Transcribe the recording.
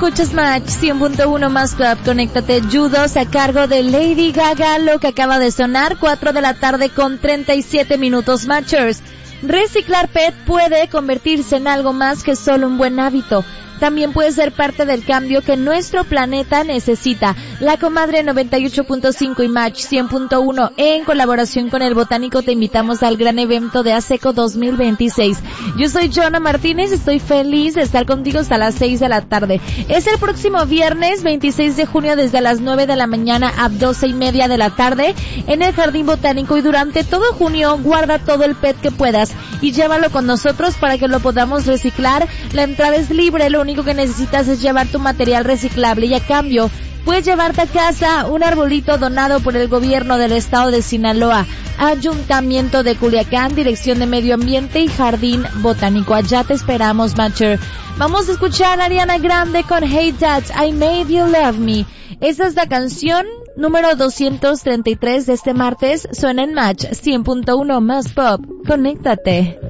Escuchas Match 100.1 más Club, conéctate. Judos a cargo de Lady Gaga, lo que acaba de sonar, 4 de la tarde con 37 minutos. Matchers, reciclar PET puede convertirse en algo más que solo un buen hábito. También puede ser parte del cambio que nuestro planeta necesita. La Comadre 98.5 y Match 100.1 en colaboración con el Botánico te invitamos al gran evento de ASECO 2026. Yo soy Joana Martínez, estoy feliz de estar contigo hasta las 6 de la tarde. Es el próximo viernes 26 de junio desde las 9 de la mañana a 12:30 de la tarde en el Jardín Botánico, y durante todo junio guarda todo el PET que puedas y llévalo con nosotros para que lo podamos reciclar. La entrada es libre, lo único que necesitas es llevar tu material reciclable y a cambio puedes llevarte a casa un arbolito donado por el gobierno del estado de Sinaloa, Ayuntamiento de Culiacán, Dirección de Medio Ambiente y Jardín Botánico. Allá te esperamos, Matcher. Vamos a escuchar a Ariana Grande con Hey Dad, I Made You Love Me. Esa es la canción número 233 de este martes. Suena en Match 100.1 más Pop. Conéctate.